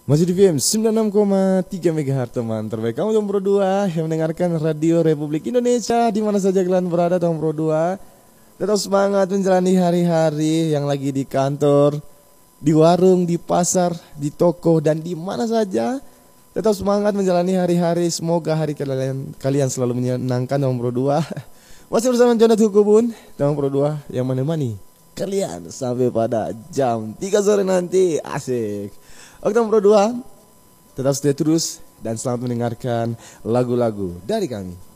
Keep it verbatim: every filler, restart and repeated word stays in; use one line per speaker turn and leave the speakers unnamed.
Masih di V M sembilan puluh enam koma tiga MHz teman terbaik. Kamu Tom Pro dua yang mendengarkan Radio Republik Indonesia di mana saja kalian berada. Tom Pro dua tetap semangat menjalani hari-hari yang lagi di kantor, di warung, di pasar, di toko, dan di mana saja. Tetap semangat menjalani hari-hari. Semoga hari kalian kalian selalu menyenangkan. Tom Pro dua masih bersama Jonat Hukubun, Tom Pro dua yang menemani kalian sampai pada jam tiga sore nanti. Asik. Oke Tom Pro dua, tetap stay terus dan selamat mendengarkan lagu-lagu dari kami.